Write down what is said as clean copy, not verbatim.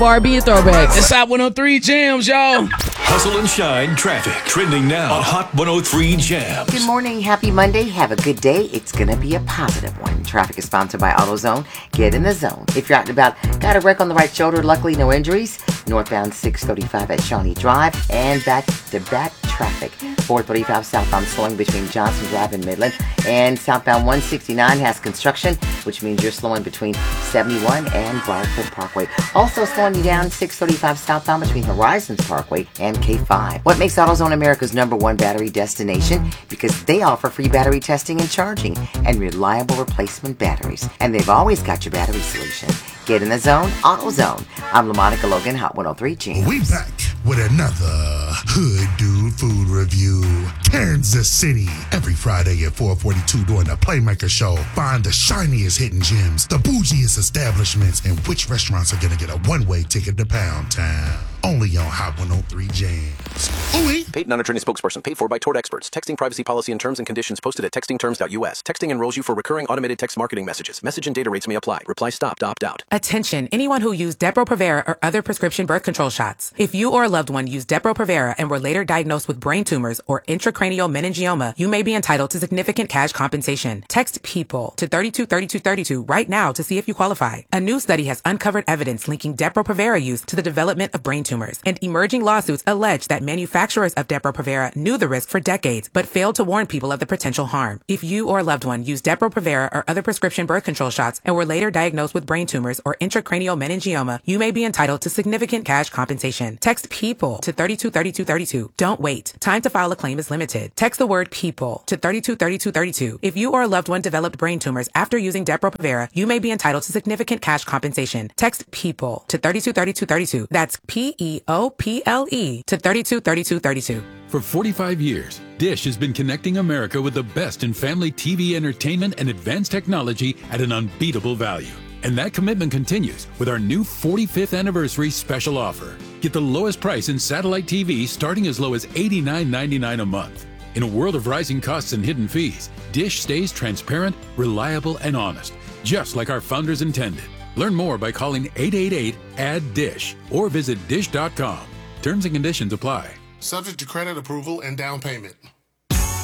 R&B and throwbacks. It's Hot 103 Jams, y'all. Hustle and shine traffic trending now on Hot 103 Jams. Good morning, happy Monday. Have a good day. It's going to be a positive one. Traffic is sponsored by AutoZone. Get in the zone. If you're out and about, got a wreck on the right shoulder, luckily no injuries. Northbound 635 at Shawnee Drive and back-to-back traffic. 435 southbound slowing between Johnson Drive and Midland. And southbound 169 has construction, which means you're slowing between 71 and Briarcliff Parkway. Also slowing you down 635 southbound between Horizons Parkway and K5. What makes AutoZone America's #1 battery destination? Because they offer free battery testing and charging and reliable replacement batteries. And they've always got your battery solution. Get in the zone, AutoZone. I'm LaMonica Logan, Hot 103 Jams. We back with another Hood Dude Food Review. Kansas City. Every Friday at 4:42 during the Playmaker Show. Find the shiniest hidden gems, the bougiest establishments, and which restaurants are going to get a one-way ticket to Pound Town. Only on Hot 103 Jams. Ooh-wee. Paid non-attorney spokesperson paid for by Tort Experts. Texting privacy policy and terms and conditions posted at textingterms.us. Texting enrolls you for recurring automated text marketing messages. Message and data rates may apply. Reply stop to opt out. Attention, anyone who used Depo-Provera or other prescription birth control shots. If you or a loved one used Depo-Provera and were later diagnosed with brain tumors or intracranial meningioma, you may be entitled to significant cash compensation. Text PEOPLE to 323232 right now to see if you qualify. A new study has uncovered evidence linking Depo-Provera use to the development of brain tumors, and emerging lawsuits allege that manufacturers of Depo-Provera knew the risk for decades but failed to warn people of the potential harm. If you or a loved one used Depo-Provera or other prescription birth control shots and were later diagnosed with brain tumors or intracranial meningioma, you may be entitled to significant cash compensation. Text PEOPLE to 323232. Don't wait. Time to file a claim is limited. Text the word PEOPLE to 323232. If you or a loved one developed brain tumors after using Depo-Provera, you may be entitled to significant cash compensation. Text PEOPLE to 323232. That's PEOPLE to 323232. For 45 years, Dish has been connecting America with the best in family TV entertainment and advanced technology at an unbeatable value. And that commitment continues with our new 45th anniversary special offer. Get the lowest price in satellite TV starting as low as $89.99 a month. In a world of rising costs and hidden fees, Dish stays transparent, reliable, and honest, just like our founders intended. Learn more by calling 888-ADD-DISH or visit dish.com. Terms and conditions apply. Subject to credit approval and down payment.